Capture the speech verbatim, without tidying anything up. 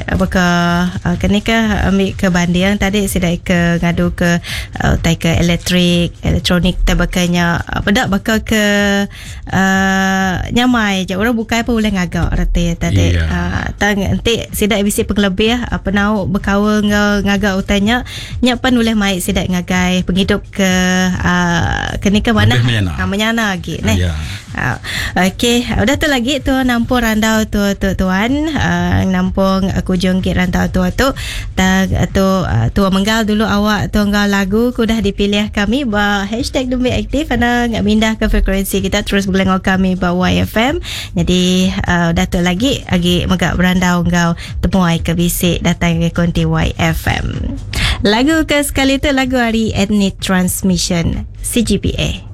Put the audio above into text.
baka uh, kena ke ambil ke banding tadi sedai ke ngadu ke uh, tai ke elektrik elektronik tabakanya apa dak bakal ke uh, nyamai je orang bukai apa boleh ngagak rata tadi yeah. uh, tang nanti sedai bisi penglebih apa nau berkawa ngagak utanya nyapan boleh mai sedai ngagai penghidup ke uh, kena ke mana menyana, uh, menyana lagi neh yeah. uh, okey udah tu lagi tu nampung randau tu tu tuan uh, nampung aku jongkit rantau tua tu tak tu uh, tua menggal dulu awak tunggal lagu ku dah dipilih kami ba hashtag Dumbi Aktif ana ngak pindah ke frekuensi kita terus belengok kami ba Y F M jadi uh, dah tu lagi lagi megak berandau ngau temuai ke bisik datang ke konti Y F M lagu ke sekali tu lagu hari Ethnic Transmission C G P A.